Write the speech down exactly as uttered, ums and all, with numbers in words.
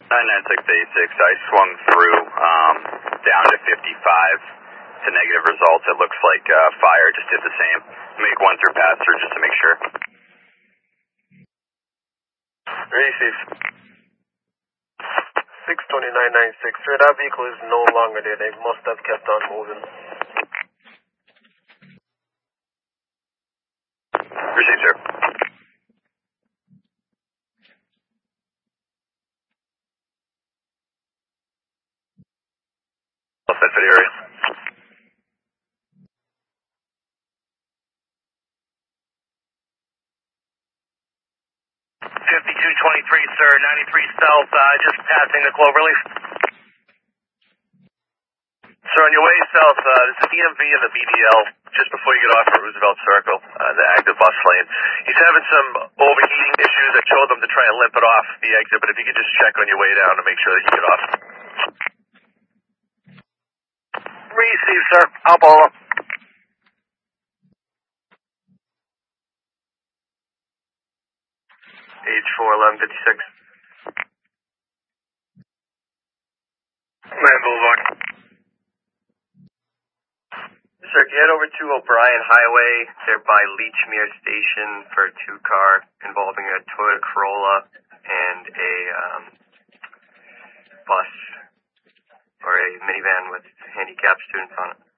nine nine six eight six, I swung through um, down to fifty-five to negative results. It looks like uh, fire just did the same. Make one through pass through just to make sure. Receive. six twenty-nine ninety-six, sir, that vehicle is no longer there. They must have kept on moving. Receive, sir. All set for the area. fifty-two twenty-three, sir, ninety-three south, uh, just passing the Cloverleaf. Sir, on your way south, uh, there's a D M V and the B D L just before you get off at Roosevelt Circle, uh, the active bus lane. He's having some overheating issues. I told him to try and limp it off the exit, but if you could just check on your way down to make sure that you get off. Receive, sir. I'll follow. H four eleven fifty-six. Man Boulevard. Sir, can you head over to O'Brien Highway, there by Leechmere Station for a two-car involving a Toyota Corolla and a um, bus or a minivan with handicapped students on it.